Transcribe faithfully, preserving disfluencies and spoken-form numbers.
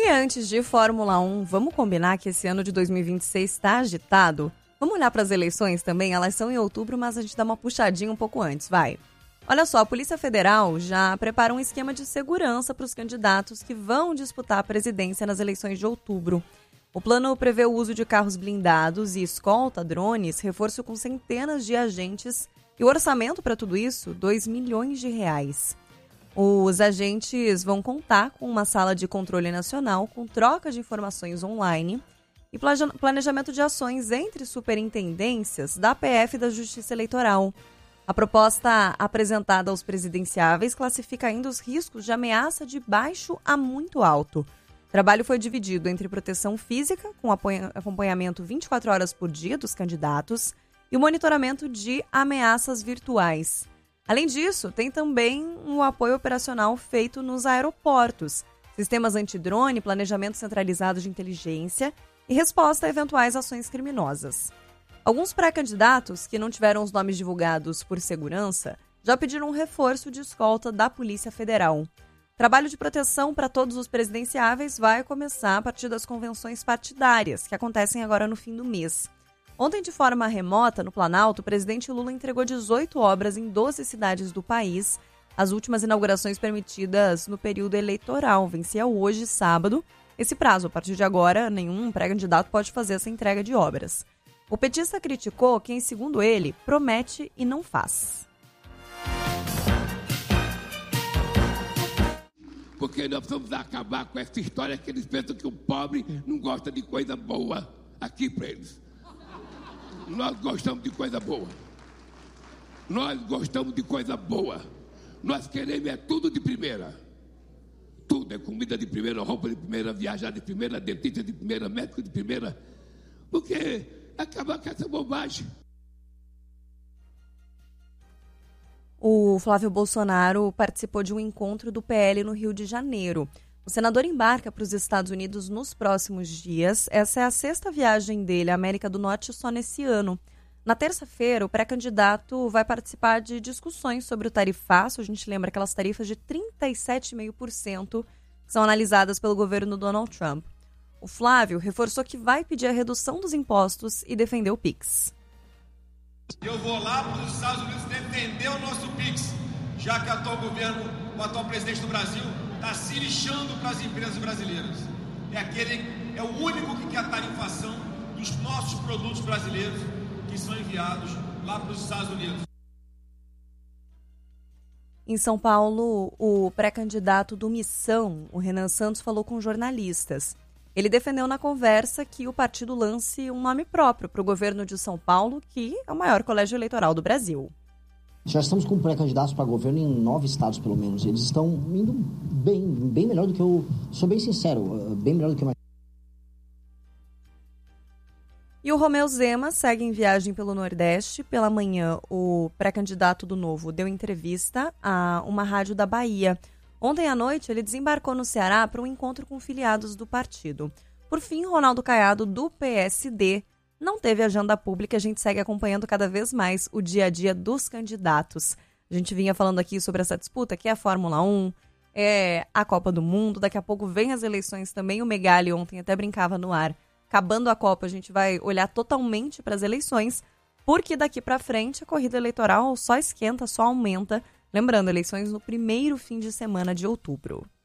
E antes de Fórmula um, vamos combinar que esse ano de dois mil e vinte e seis está agitado? Vamos olhar para as eleições também? Elas são em outubro, mas a gente dá uma puxadinha um pouco antes, vai. Olha só, a Polícia Federal já prepara um esquema de segurança para os candidatos que vão disputar a presidência nas eleições de outubro. O plano prevê o uso de carros blindados e escolta, drones, reforço com centenas de agentes e o orçamento para tudo isso, dois milhões de reais. Os agentes vão contar com uma sala de controle nacional com troca de informações online e planejamento de ações entre superintendências da P F e da Justiça Eleitoral. A proposta apresentada aos presidenciáveis classifica ainda os riscos de ameaça de baixo a muito alto. O trabalho foi dividido entre proteção física, com acompanhamento vinte e quatro horas por dia dos candidatos, e o monitoramento de ameaças virtuais. Além disso, tem também o apoio operacional feito nos aeroportos, sistemas antidrone, planejamento centralizado de inteligência e resposta a eventuais ações criminosas. Alguns pré-candidatos que não tiveram os nomes divulgados por segurança já pediram um reforço de escolta da Polícia Federal. O trabalho de proteção para todos os presidenciáveis vai começar a partir das convenções partidárias, que acontecem agora no fim do mês. Ontem, de forma remota, no Planalto, o presidente Lula entregou dezoito obras em doze cidades do país. As últimas inaugurações permitidas no período eleitoral. Vencia hoje, sábado. Esse prazo, a partir de agora, nenhum pré-candidato pode fazer essa entrega de obras. O petista criticou quem, segundo ele, promete e não faz. Porque nós precisamos acabar com essa história que eles pensam que o pobre não gosta de coisa boa aqui para eles. Nós gostamos de coisa boa. Nós gostamos de coisa boa. Nós queremos é tudo de primeira. Tudo é comida de primeira, roupa de primeira, viajar de primeira, dentista de primeira, médico de primeira. Porque acabar com essa bobagem. O Flávio Bolsonaro participou de um encontro do P L no Rio de Janeiro. O senador embarca para os Estados Unidos nos próximos dias. Essa é a sexta viagem dele à América do Norte só nesse ano. Na terça-feira, o pré-candidato vai participar de discussões sobre o tarifaço. A gente lembra aquelas tarifas de trinta e sete vírgula cinco por cento que são analisadas pelo governo Donald Trump. O Flávio reforçou que vai pedir a redução dos impostos e defender o Pix. Eu vou lá para os Estados Unidos defender o nosso Pix, já que o atual governo, o atual presidente do Brasil, está se lixando para as empresas brasileiras. É aquele, é o único que quer a tarifação dos nossos produtos brasileiros que são enviados lá para os Estados Unidos. Em São Paulo, o pré-candidato do Missão, o Renan Santos, falou com jornalistas. Ele defendeu na conversa que o partido lance um nome próprio para o governo de São Paulo, que é o maior colégio eleitoral do Brasil. Já estamos com pré-candidatos para governo em nove estados, pelo menos. Eles estão indo bem, bem melhor do que eu... Sou bem sincero, bem melhor do que eu... E o Romeu Zema segue em viagem pelo Nordeste. Pela manhã, o pré-candidato do Novo deu entrevista a uma rádio da Bahia. Ontem à noite, ele desembarcou no Ceará para um encontro com filiados do partido. Por fim, Ronaldo Caiado, do P S D, não teve agenda pública. A gente segue acompanhando cada vez mais o dia a dia dos candidatos. A gente vinha falando aqui sobre essa disputa, que é a Fórmula um, é a Copa do Mundo. Daqui a pouco vem as eleições também. O Megali ontem até brincava no ar. Acabando a Copa, a gente vai olhar totalmente para as eleições, porque daqui para frente a corrida eleitoral só esquenta, só aumenta. Lembrando, eleições no primeiro fim de semana de outubro.